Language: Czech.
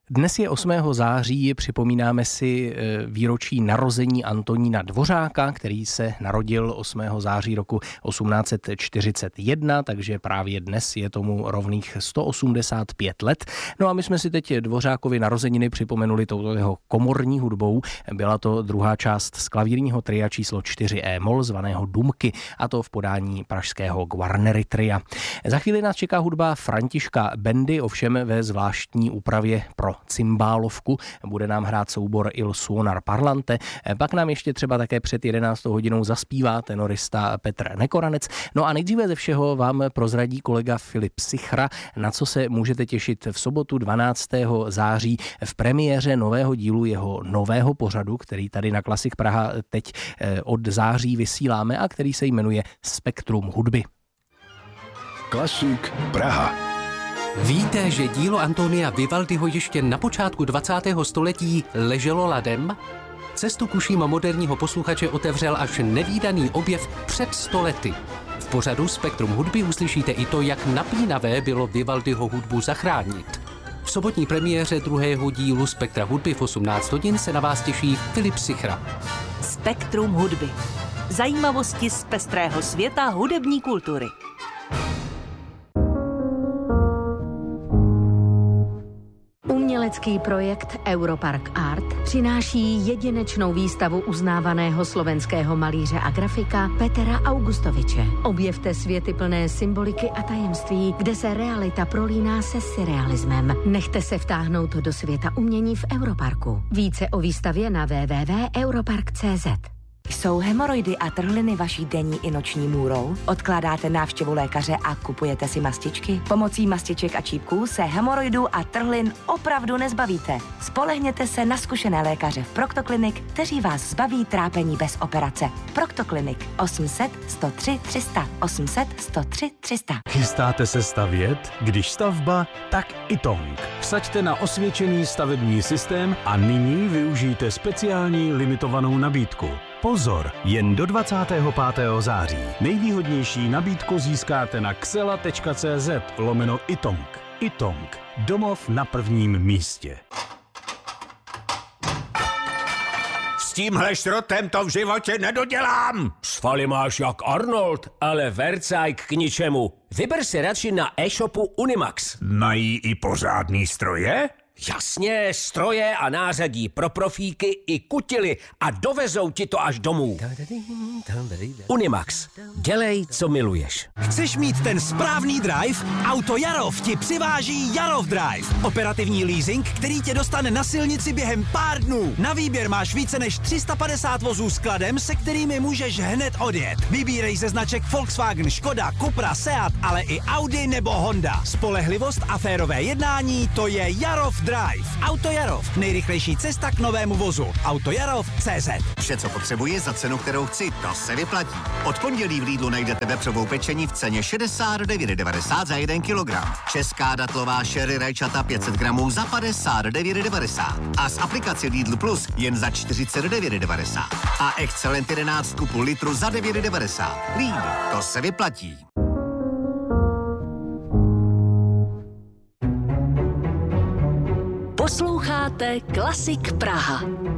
Dnes je 8. září, připomínáme si výročí narození Antonína Dvořáka, který se narodil 8. září roku 1841, takže právě dnes je tomu rovných 185 let. No a my jsme si teď Dvořákovi narozeniny připomenuli touto jeho komorní hudbou. Byla to druhá část z klavírního tria číslo 4 E-moll zvaného Dumky, a to v podání pražského Guarnery tria. Za chvíli nás čeká hudba Františka Bendy, ovšem ve zvláštní úpravě pro cymbálovku. Bude nám hrát soubor Il Suonar Parlante, pak nám ještě třeba také před 11. hodinou zaspívá tenorista Petr Nekoranec. No a nejdříve ze všeho vám prozradí kolega Filip Sichra, na co se můžete těšit v sobotu 12. září v premiéře nového dílu jeho nového pořadu, který tady na Klasik Praha teď od září vysíláme a který se jmenuje Spektrum hudby. Klasik Praha. Víte, že dílo Antonia Vivaldiho ještě na počátku 20. století leželo ladem? Cestu k uším moderního posluchače otevřel až nevídaný objev před 100 lety. V pořadu Spektrum hudby uslyšíte i to, jak napínavé bylo Vivaldiho hudbu zachránit. V sobotní premiéře druhého dílu Spektra hudby v 18 hodin se na vás těší Filip Sichra. Spektrum hudby. Zajímavosti z pestrého světa hudební kultury. Umělecký projekt Europark Art přináší jedinečnou výstavu uznávaného slovenského malíře a grafika Petra Augustoviče. Objevte světy plné symboliky a tajemství, kde se realita prolíná se surrealismem. Nechte se vtáhnout do světa umění v Europarku. Více o výstavě na www.europark.cz. Jsou hemoroidy a trhliny vaší denní i noční můrou? Odkládáte návštěvu lékaře a kupujete si mastičky? Pomocí mastiček a čípků se hemoroidů a trhlin opravdu nezbavíte. Spolehněte se na zkušené lékaře v Proctoclinic, kteří vás zbaví trápení bez operace. Proctoclinic 800 103 300 800 103 300. Chystáte se stavět? Když stavba, tak Itong. Vsaďte na osvědčený stavební systém a nyní využijte speciální limitovanou nabídku. Pozor, jen do 25. září. Nejvýhodnější nabídku získáte na xela.cz/Itong. Itong. Domov na prvním místě. S tímhle šrotem to v životě nedodělám. Svaly máš jak Arnold, ale vercajk k ničemu. Vyber si radši na e-shopu Unimax. Mají i pořádný stroje? Jasně, stroje a nářadí pro profíky i kutily a dovezou ti to až domů. Unimax. Dělej, co miluješ. Chceš mít ten správný drive? Auto Jarov ti přiváží Jarov Drive. Operativní leasing, který tě dostane na silnici během pár dnů. Na výběr máš více než 350 vozů s kladem, se kterými můžeš hned odjet. Vybírej ze značek Volkswagen, Škoda, Cupra, Seat, ale i Audi nebo Honda. Spolehlivost a férové jednání, to je Jarov Drive. Auto Jarov. Nejrychlejší cesta k novému vozu. Autojarov.cz. Vše, co potřebuji za cenu, kterou chci, to se vyplatí. Od pondělí v Lidlu najdete vepřovou pečení v ceně 69,90 za 1 kilogram. Česká datlová sherry rajčata 500 gramů za 59,90. A z aplikaci Lidl Plus jen za 49,90. A Excellent 11 kupu litru za 9,90. Lidl, to se vyplatí. Posloucháte Klasik Praha.